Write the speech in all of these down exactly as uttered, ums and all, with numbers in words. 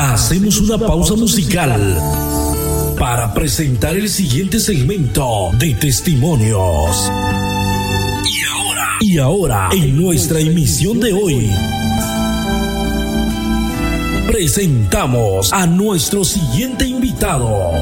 hacemos una pausa musical para presentar el siguiente segmento de testimonios. Y ahora, y ahora, en nuestra emisión de hoy, presentamos a nuestro siguiente invitado.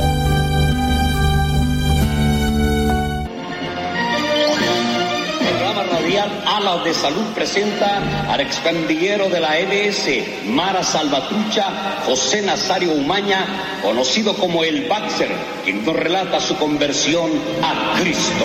Alas de Salud presenta al expandillero de la M S, Mara Salvatrucha, José Nazario Umaña, conocido como el Baxter, quien nos relata su conversión a Cristo.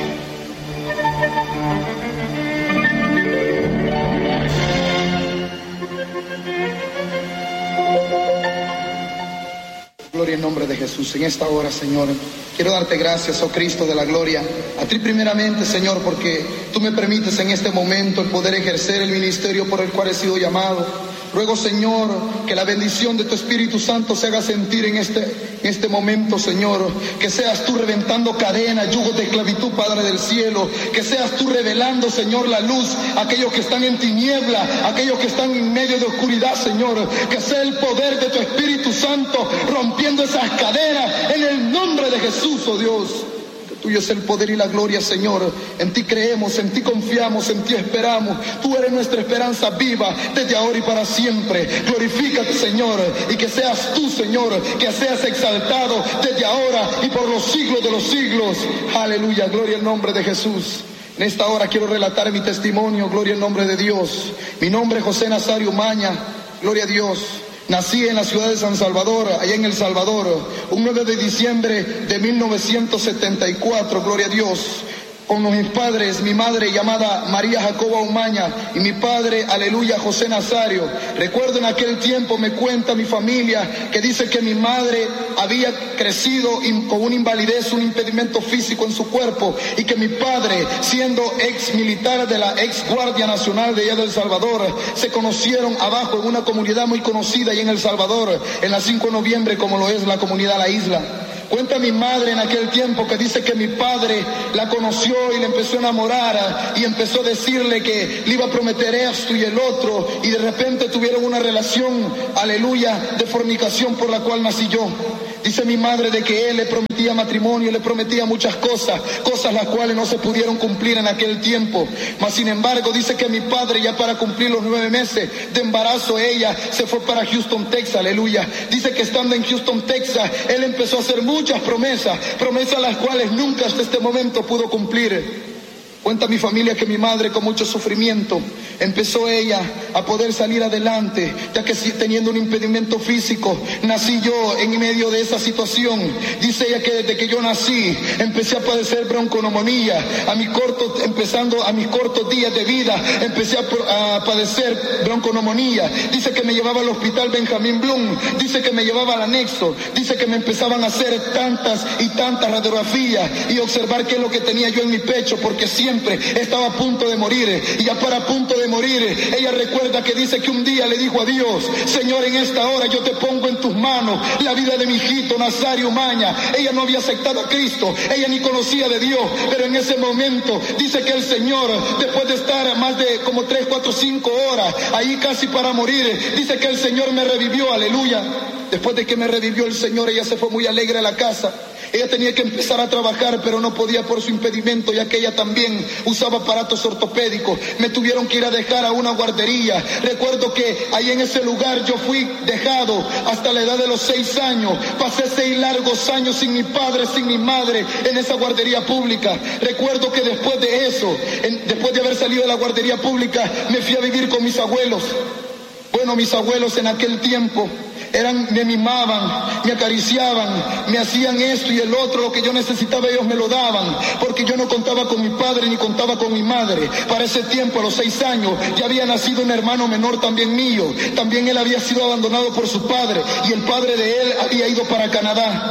Gloria en nombre de Jesús. En esta hora, Señor, quiero darte gracias, oh Cristo de la gloria, a ti primeramente, Señor, porque tú me permites en este momento el poder ejercer el ministerio por el cual he sido llamado. Ruego, Señor, que la bendición de tu Espíritu Santo se haga sentir en este, en este momento, Señor. Que seas tú reventando cadenas, yugos de esclavitud, Padre del cielo. Que seas tú revelando, Señor, la luz a aquellos que están en tiniebla, a aquellos que están en medio de oscuridad, Señor. Que sea el poder de tu Espíritu Santo rompiendo esas cadenas en el nombre de Jesús, oh Dios. Tuyo es el poder y la gloria, Señor. En ti creemos, en ti confiamos, en ti esperamos. Tú eres nuestra esperanza viva desde ahora y para siempre. Glorifícate, Señor, y que seas tú, Señor, que seas exaltado desde ahora y por los siglos de los siglos. Aleluya, gloria al nombre de Jesús. En esta hora quiero relatar mi testimonio, gloria al nombre de Dios. Mi nombre es José Nazario Umaña, gloria a Dios. Nací en la ciudad de San Salvador, allá en El Salvador, un nueve de diciembre de mil novecientos setenta y cuatro, gloria a Dios. Con mis padres, mi madre llamada María Jacoba Umaña y mi padre, aleluya, José Nazario. Recuerdo en aquel tiempo, me cuenta mi familia, que dice que mi madre había crecido con una invalidez, un impedimento físico en su cuerpo, y que mi padre, siendo ex militar de la ex Guardia Nacional de allá de El Salvador, se conocieron abajo en una comunidad muy conocida allá en El Salvador, en la cinco de noviembre, como lo es la comunidad La Isla. Cuenta mi madre en aquel tiempo que dice que mi padre la conoció y le empezó a enamorar y empezó a decirle que le iba a prometer esto y el otro, y de repente tuvieron una relación, aleluya, de fornicación por la cual nací yo. Dice mi madre de que él le prometía matrimonio, le prometía muchas cosas, cosas las cuales no se pudieron cumplir en aquel tiempo. Mas sin embargo dice que mi padre, ya para cumplir los nueve meses de embarazo, ella se fue para Houston, Texas, aleluya. Dice que estando en Houston, Texas, él empezó a hacer muchas promesas, promesas las cuales nunca hasta este momento pudo cumplir. Cuenta mi familia que mi madre, con mucho sufrimiento, empezó ella a poder salir adelante, ya que teniendo un impedimento físico, nací yo en medio de esa situación. Dice ella que desde que yo nací, empecé a padecer bronconeumonía. A mi corto, empezando a mis cortos días de vida, empecé a, a padecer bronconeumonía. Dice que me llevaba al hospital Benjamín Bloom, dice que me llevaba al anexo, dice que me empezaban a hacer tantas y tantas radiografías y observar qué es lo que tenía yo en mi pecho, porque siempre estaba a punto de morir, y ya para punto de morir, ella recuerda que dice que un día le dijo a Dios: Señor, en esta hora yo te pongo en tus manos la vida de mi hijito Nazario Umaña. Ella no había aceptado a Cristo, ella ni conocía de Dios, pero en ese momento dice que el Señor, después de estar más de como tres, cuatro, cinco horas ahí casi para morir, dice que el Señor me revivió, aleluya. Después de que me revivió el Señor, ella se fue muy alegre a la casa. Ella tenía que empezar a trabajar, pero no podía por su impedimento, ya que ella también usaba aparatos ortopédicos. Me tuvieron que ir a dejar a una guardería. Recuerdo que ahí en ese lugar yo fui dejado hasta la edad de los seis años. Pasé seis largos años sin mi padre, sin mi madre, en esa guardería pública. Recuerdo que después de eso, en, después de haber salido de la guardería pública, me fui a vivir con mis abuelos. Bueno, mis abuelos en aquel tiempo eran, me mimaban, me acariciaban, me hacían esto y el otro, lo que yo necesitaba ellos me lo daban, porque yo no contaba con mi padre ni contaba con mi madre. Para ese tiempo, a los seis años, ya había nacido un hermano menor también mío. También él había sido abandonado por su padre, y el padre de él había ido para Canadá.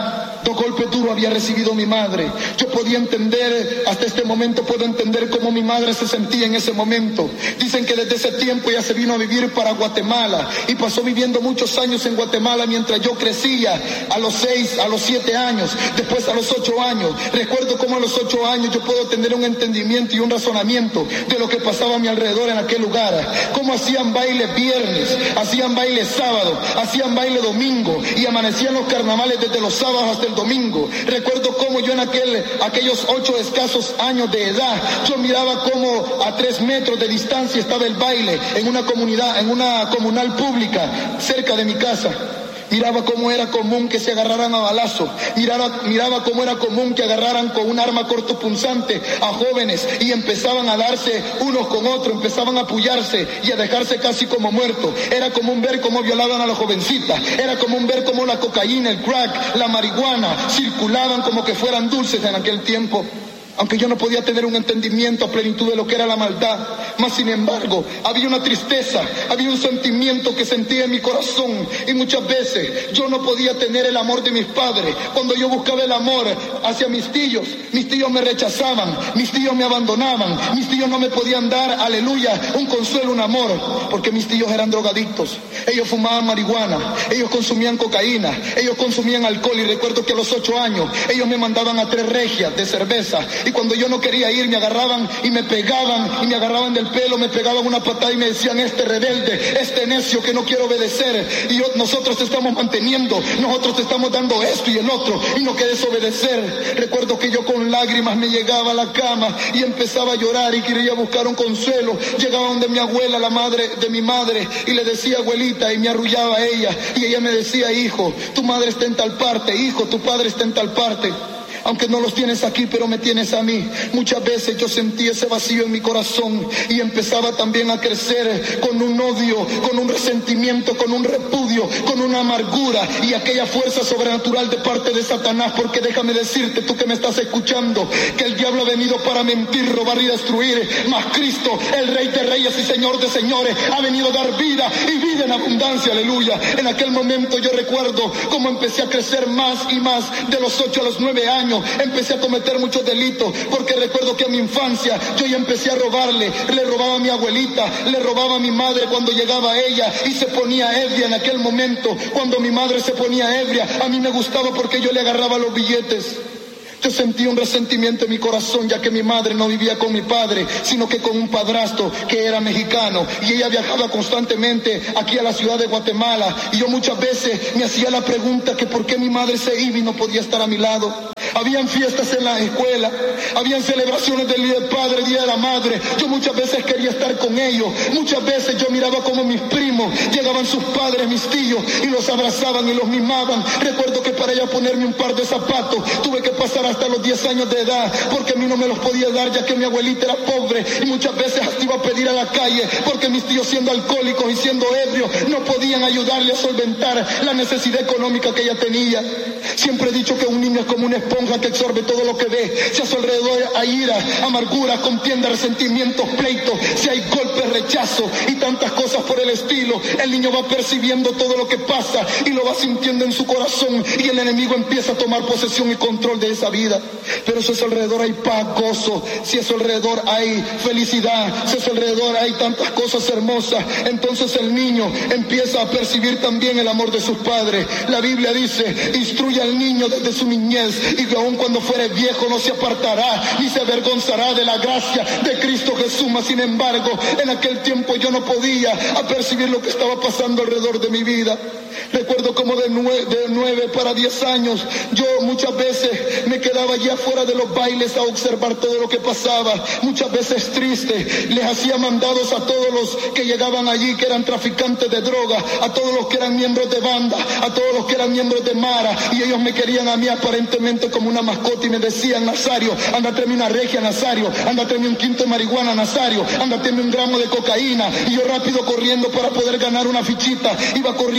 cuánto golpe duro había recibido mi madre. Yo podía entender, hasta este momento puedo entender cómo mi madre se sentía en ese momento. Dicen que desde ese tiempo ella se vino a vivir para Guatemala y pasó viviendo muchos años en Guatemala mientras yo crecía, a los seis, a los siete años, después a los ocho años. Recuerdo cómo a los ocho años yo puedo tener un entendimiento y un razonamiento de lo que pasaba a mi alrededor en aquel lugar. Cómo hacían baile viernes, hacían baile sábado, hacían baile domingo y amanecían los carnavales desde los sábados hasta el domingo. Recuerdo cómo yo en aquel, aquellos ocho escasos años de edad, yo miraba cómo a tres metros de distancia estaba el baile en una comunidad, en una comunal pública cerca de mi casa. Miraba cómo era común que se agarraran a balazo. Miraba, miraba cómo era común que agarraran con un arma cortopunzante a jóvenes y empezaban a darse unos con otros, empezaban a apoyarse y a dejarse casi como muertos. Era común ver cómo violaban a las jovencitas. Era común ver cómo la cocaína, el crack, la marihuana circulaban como que fueran dulces en aquel tiempo. Aunque yo no podía tener un entendimiento a plenitud de lo que era la maldad, mas sin embargo había una tristeza, había un sentimiento que sentía en mi corazón y muchas veces yo no podía tener el amor de mis padres. Cuando yo buscaba el amor hacia mis tíos, mis tíos me rechazaban, mis tíos me abandonaban, mis tíos no me podían dar, aleluya, un consuelo, un amor, porque mis tíos eran drogadictos. Ellos fumaban marihuana, ellos consumían cocaína, ellos consumían alcohol y recuerdo que a los ocho años ellos me mandaban a tres regias de cerveza. Y cuando yo no quería ir, me agarraban y me pegaban, y me agarraban del pelo, me pegaban una patada y me decían: este rebelde, este necio que no quiere obedecer. Y yo, nosotros te estamos manteniendo, nosotros te estamos dando esto y el otro, y no quieres obedecer. Recuerdo que yo con lágrimas me llegaba a la cama y empezaba a llorar y quería buscar un consuelo. Llegaba donde mi abuela, la madre de mi madre, y le decía: abuelita, y me arrullaba a ella. Y ella me decía: hijo, tu madre está en tal parte, hijo, tu padre está en tal parte. Aunque no los tienes aquí, pero me tienes a mí. Muchas veces yo sentí ese vacío en mi corazón y empezaba también a crecer con un odio, con un resentimiento, con un repudio, con una amargura y aquella fuerza sobrenatural de parte de Satanás. Porque déjame decirte, tú que me estás escuchando, que el diablo ha venido para mentir, robar y destruir, mas Cristo, el Rey de Reyes y Señor de Señores, ha venido a dar vida y vida en abundancia, aleluya. En aquel momento yo recuerdo cómo empecé a crecer más y más, de los ocho a los nueve años. Empecé a cometer muchos delitos, porque recuerdo que en mi infancia yo ya empecé a robarle, le robaba a mi abuelita, le robaba a mi madre cuando llegaba ella y se ponía ebria. En aquel momento, cuando mi madre se ponía ebria, a mí me gustaba porque yo le agarraba los billetes. Yo sentí un resentimiento en mi corazón, ya que mi madre no vivía con mi padre, sino que con un padrastro que era mexicano, y ella viajaba constantemente aquí a la ciudad de Guatemala, y yo muchas veces me hacía la pregunta que por qué mi madre se iba y no podía estar a mi lado. Habían fiestas en la escuela, habían celebraciones del Día del Padre, Día de la Madre. Yo muchas veces quería estar con ellos. Muchas veces yo miraba como mis primos, llegaban sus padres, mis tíos, y los abrazaban y los mimaban. Recuerdo que para ella ponerme un par de zapatos tuve que pasar hasta los diez años de edad, porque a mí no me los podía dar, ya que mi abuelita era pobre, y muchas veces hasta iba a pedir a la calle, porque mis tíos, siendo alcohólicos y siendo ebrios, no podían ayudarle a solventar la necesidad económica que ella tenía. Siempre he dicho que un niño es como una esponja que absorbe todo lo que ve. Si a su alrededor hay ira, amargura, contienda, resentimientos, pleitos, si hay golpes, rechazo y tantas cosas por el estilo, el niño va percibiendo todo lo que pasa y lo va sintiendo en su corazón, y el enemigo empieza a tomar posesión y control de esa vida. Pero si a su alrededor hay paz, gozo, si a su alrededor hay felicidad, si a su alrededor hay tantas cosas hermosas, entonces el niño empieza a percibir también el amor de sus padres. La Biblia dice: instruye al niño desde su niñez, y que aun cuando fuere viejo no se apartará ni se avergonzará de la gracia de Cristo Jesús. Mas sin embargo, en aquel tiempo yo no podía apercibir lo que estaba pasando alrededor de mi vida. Recuerdo como de nueve, de nueve para diez años, yo muchas veces me quedaba allá afuera de los bailes a observar todo lo que pasaba, muchas veces triste. Les hacía mandados a todos los que llegaban allí, que eran traficantes de droga, a todos los que eran miembros de banda, a todos los que eran miembros de Mara, y ellos me querían a mí aparentemente como una mascota y me decían: Nazario, ándate una regia, Nazario, ándate un quinto de marihuana, Nazario, ándate un gramo de cocaína. Y yo rápido corriendo para poder ganar una fichita, iba corriendo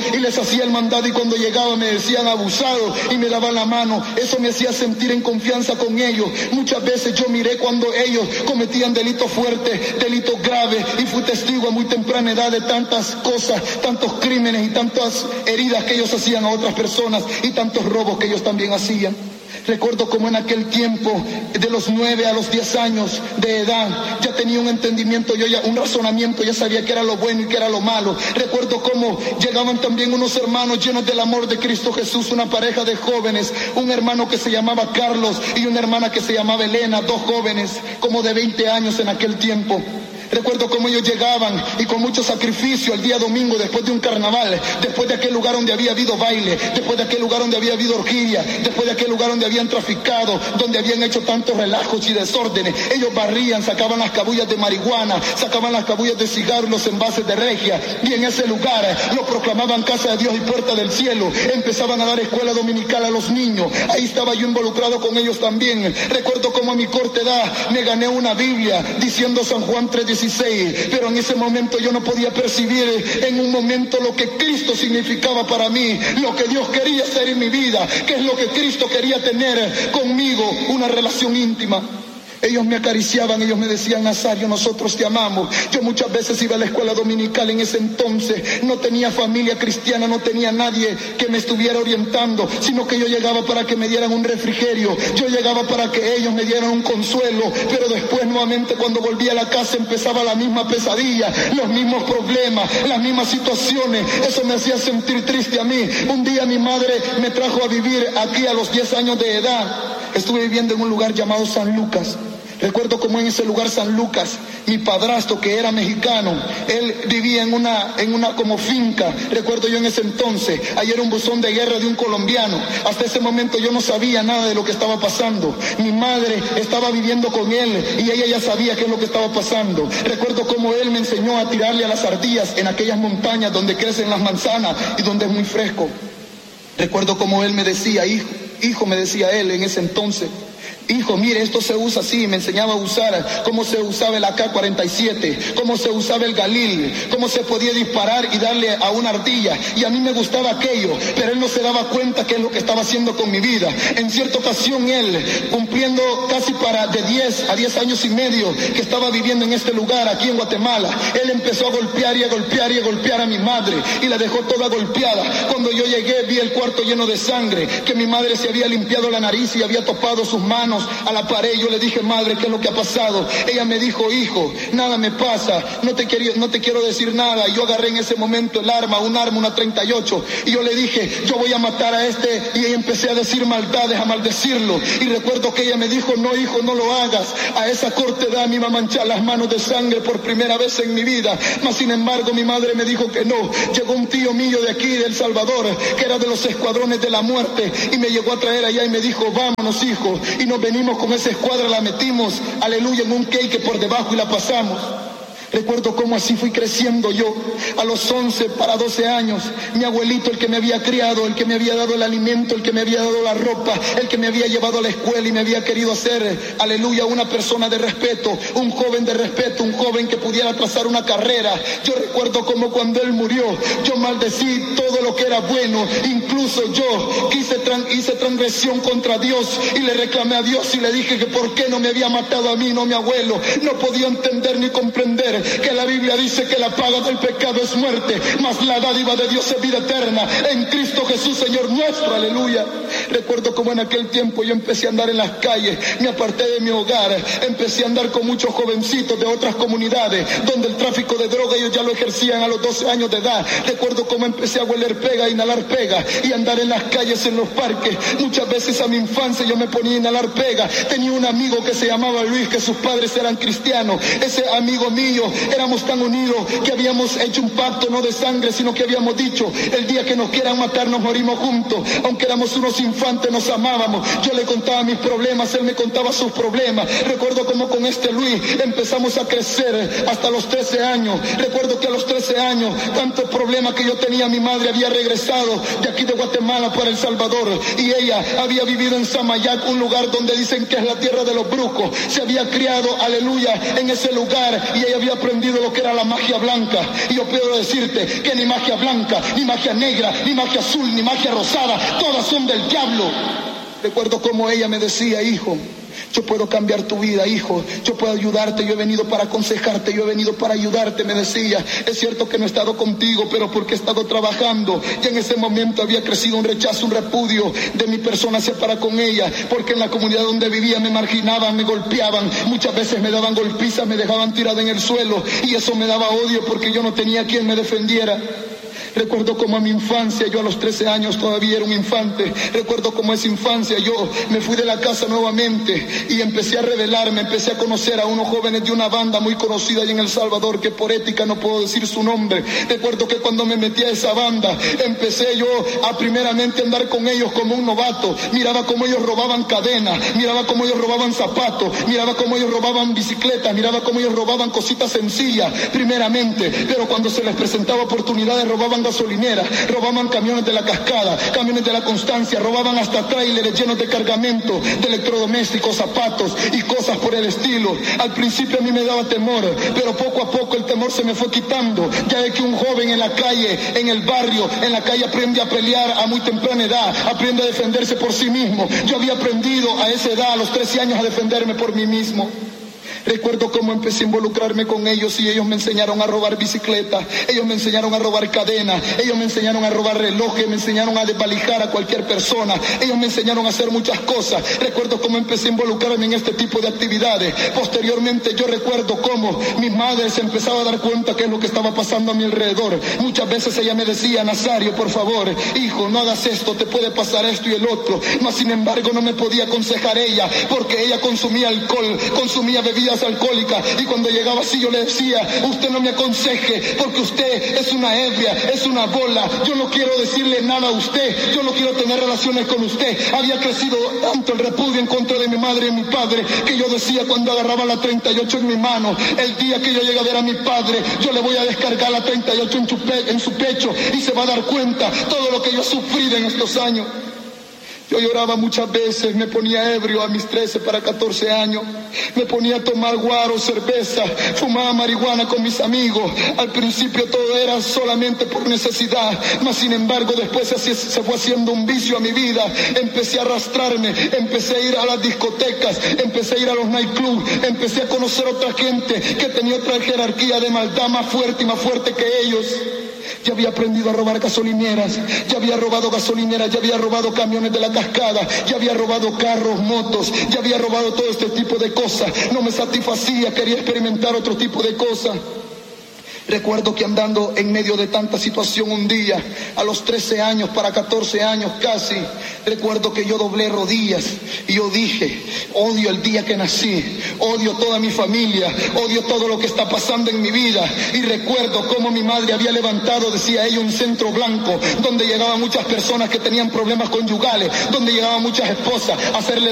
y les hacía el mandado, y cuando llegaba me decían abusado y me daban la mano. Eso me hacía sentir en confianza con ellos. Muchas veces yo miré cuando ellos cometían delitos fuertes, delitos graves, y fui testigo a muy temprana edad de tantas cosas, tantos crímenes y tantas heridas que ellos hacían a otras personas y tantos robos que ellos también hacían. Recuerdo como en aquel tiempo, de los nueve a los diez años de edad, ya tenía un entendimiento, yo ya, un razonamiento, ya sabía qué era lo bueno y qué era lo malo. Recuerdo cómo llegaban también unos hermanos llenos del amor de Cristo Jesús, una pareja de jóvenes, un hermano que se llamaba Carlos y una hermana que se llamaba Elena, dos jóvenes como de veinte años en aquel tiempo. Recuerdo cómo ellos llegaban y con mucho sacrificio el día domingo, después de un carnaval, después de aquel lugar donde había habido baile, después de aquel lugar donde había habido orgía, después de aquel lugar donde habían traficado, donde habían hecho tantos relajos y desórdenes. Ellos barrían, sacaban las cabullas de marihuana, sacaban las cabullas de cigarros, los envases de regia, y en ese lugar lo proclamaban casa de Dios y puerta del cielo. Empezaban a dar escuela dominical a los niños. Ahí estaba yo involucrado con ellos también. Recuerdo cómo a mi corta edad me gané una Biblia diciendo San Juan tres dieciséis, pero en ese momento yo no podía percibir en un momento lo que Cristo significaba para mí, lo que Dios quería hacer en mi vida, qué es lo que Cristo quería tener conmigo, una relación íntima. Ellos me acariciaban, ellos me decían, Nazario, nosotros te amamos. Yo muchas veces iba a la escuela dominical en ese entonces, no tenía familia cristiana, no tenía nadie que me estuviera orientando, sino que yo llegaba para que me dieran un refrigerio, yo llegaba para que ellos me dieran un consuelo, pero después nuevamente cuando volvía a la casa empezaba la misma pesadilla, los mismos problemas, las mismas situaciones. Eso me hacía sentir triste a mí. Un día mi madre me trajo a vivir aquí a los diez años de edad. Estuve viviendo en un lugar llamado San Lucas. Recuerdo como en ese lugar San Lucas, mi padrastro, que era mexicano, él vivía en una, en una como finca. Recuerdo yo en ese entonces, ahí era un buzón de guerra de un colombiano. Hasta ese momento yo no sabía nada de lo que estaba pasando. Mi madre estaba viviendo con él y ella ya sabía qué es lo que estaba pasando. Recuerdo como él me enseñó a tirarle a las ardillas en aquellas montañas donde crecen las manzanas y donde es muy fresco. Recuerdo como él me decía, hijo, hijo me decía él en ese entonces, hijo, mire, esto se usa así. Me enseñaba a usar cómo se usaba el A K cuarenta y siete, cómo se usaba el Galil, cómo se podía disparar y darle a una ardilla. Y a mí me gustaba aquello, pero él no se daba cuenta qué es lo que estaba haciendo con mi vida. En cierta ocasión él, cumpliendo casi para de diez a diez años y medio que estaba viviendo en este lugar, aquí en Guatemala, él empezó a golpear y a golpear y a golpear a mi madre y la dejó toda golpeada. Cuando yo llegué vi el cuarto lleno de sangre, que mi madre se había limpiado la nariz y había topado sus manos a la pared. Yo le dije, madre, ¿qué es lo que ha pasado? Ella me dijo, hijo, nada me pasa, no te quiero, no te quiero decir nada. Y yo agarré en ese momento el arma, un arma, una treinta y ocho, y yo le dije, yo voy a matar a este, y ella empecé a decir maldades, a maldecirlo. Y recuerdo que ella me dijo, no, hijo, no lo hagas. A esa corta edad me iba a manchar las manos de sangre por primera vez en mi vida. Mas sin embargo mi madre me dijo que no. Llegó un tío mío de aquí, de El Salvador, que era de los escuadrones de la muerte, y me llegó a traer allá y me dijo, vámonos, hijo. Y nos venimos con esa escuadra, la metimos, aleluya, en un cake por debajo y la pasamos. Recuerdo cómo así fui creciendo yo. A los once para doce años, mi abuelito, el que me había criado, el que me había dado el alimento, el que me había dado la ropa, el que me había llevado a la escuela y me había querido hacer, aleluya, una persona de respeto, un joven de respeto, un joven que pudiera trazar una carrera. Yo recuerdo cómo cuando él murió, yo maldecí todo lo que era bueno. Incluso yo hice, tran- hice transgresión contra Dios y le reclamé a Dios y le dije que por qué no me había matado a mí, no a mi abuelo. No podía entender ni comprender que la Biblia dice que la paga del pecado es muerte, mas la dádiva de Dios es vida eterna en Cristo Jesús, Señor nuestro, aleluya. Recuerdo como en aquel tiempo yo empecé a andar en las calles, me aparté de mi hogar, empecé a andar con muchos jovencitos de otras comunidades, donde el tráfico de droga ellos ya lo ejercían a los doce años de edad. Recuerdo cómo empecé a hueler pega, a inhalar pega y andar en las calles, en los parques. Muchas veces a mi infancia yo me ponía a inhalar pega. Tenía un amigo que se llamaba Luis, que sus padres eran cristianos. Ese amigo mío, éramos tan unidos que habíamos hecho un pacto no de sangre, sino que habíamos dicho, el día que nos quieran matar nos morimos juntos. Aunque éramos unos infelices, infante nos amábamos. Yo le contaba mis problemas, él me contaba sus problemas. Recuerdo como con este Luis empezamos a crecer hasta los trece años. Recuerdo que a los trece años, tantos problemas que yo tenía, mi madre había regresado de aquí de Guatemala para El Salvador, y ella había vivido en Samayac, un lugar donde dicen que es la tierra de los brucos. Se había criado, aleluya, en ese lugar, y ella había aprendido lo que era la magia blanca. Y yo puedo decirte que ni magia blanca, ni magia negra, ni magia azul, ni magia rosada, todas son del diablo. Recuerdo como ella me decía: hijo, yo puedo cambiar tu vida, hijo, yo puedo ayudarte, yo he venido para aconsejarte, yo he venido para ayudarte, me decía. Es cierto que no he estado contigo, pero porque he estado trabajando. Y en ese momento había crecido un rechazo, un repudio de mi persona hacia para con ella, porque en la comunidad donde vivía me marginaban, me golpeaban, muchas veces me daban golpizas, me dejaban tirada en el suelo, y eso me daba odio porque yo no tenía quien me defendiera. Recuerdo como a mi infancia, yo a los trece años todavía era un infante. Recuerdo como esa infancia yo me fui de la casa nuevamente y empecé a rebelarme, empecé a conocer a unos jóvenes de una banda muy conocida allí en El Salvador, que por ética no puedo decir su nombre. Recuerdo que cuando me metí a esa banda, empecé yo a primeramente andar con ellos como un novato. Miraba cómo ellos robaban cadenas, miraba cómo ellos robaban zapatos, miraba cómo ellos robaban bicicletas, miraba cómo ellos robaban cositas sencillas primeramente, pero cuando se les presentaba oportunidades robaban gasolineras, robaban camiones de la Cascada, camiones de la Constancia, robaban hasta tráileres llenos de cargamento, de electrodomésticos, zapatos y cosas por el estilo. Al principio a mí me daba temor, pero poco a poco el temor se me fue quitando, ya de que un joven en la calle, en el barrio, en la calle aprende a pelear a muy temprana edad, aprende a defenderse por sí mismo. Yo había aprendido a esa edad, a los trece años, a defenderme por mí mismo. Recuerdo cómo empecé a involucrarme con ellos y ellos me enseñaron a robar bicicletas, ellos me enseñaron a robar cadenas, ellos me enseñaron a robar relojes, me enseñaron a desvalijar a cualquier persona, ellos me enseñaron a hacer muchas cosas. Recuerdo cómo empecé a involucrarme en este tipo de actividades. Posteriormente yo recuerdo cómo mi madre se empezaba a dar cuenta qué es lo que estaba pasando a mi alrededor. Muchas veces ella me decía: Nazario, por favor, hijo, no hagas esto, te puede pasar esto y el otro. Mas sin embargo no me podía aconsejar ella, porque ella consumía alcohol, consumía bebidas alcohólicas, y cuando llegaba así yo le decía: usted no me aconseje, porque usted es una ebria, es una bola, yo no quiero decirle nada a usted, yo no quiero tener relaciones con usted. Había crecido tanto el repudio en contra de mi madre y mi padre, que yo decía cuando agarraba la treinta y ocho en mi mano: el día que yo llegue a ver a mi padre, yo le voy a descargar la treinta y ocho en su, pe- en su pecho, y se va a dar cuenta todo lo que yo he sufrido en estos años. Yo lloraba muchas veces, me ponía ebrio a mis trece para catorce años, me ponía a tomar guaro, cerveza, fumaba marihuana con mis amigos. Al principio todo era solamente por necesidad, mas sin embargo después se, se fue haciendo un vicio a mi vida. Empecé a arrastrarme, empecé a ir a las discotecas, empecé a ir a los nightclubs, empecé a conocer otra gente que tenía otra jerarquía de maldad más fuerte y más fuerte que ellos. Ya había aprendido a robar gasolineras, ya había robado gasolineras, ya había robado camiones de la Cascada, ya había robado carros, motos, ya había robado todo este tipo de cosas. No me satisfacía, quería experimentar otro tipo de cosas. Recuerdo que andando en medio de tanta situación un día, a los trece años para catorce años casi, recuerdo que yo doblé rodillas y yo dije: odio el día que nací, odio toda mi familia, odio todo lo que está pasando en mi vida. Y recuerdo cómo mi madre había levantado, decía ella, un centro blanco donde llegaban muchas personas que tenían problemas conyugales, donde llegaban muchas esposas a hacerle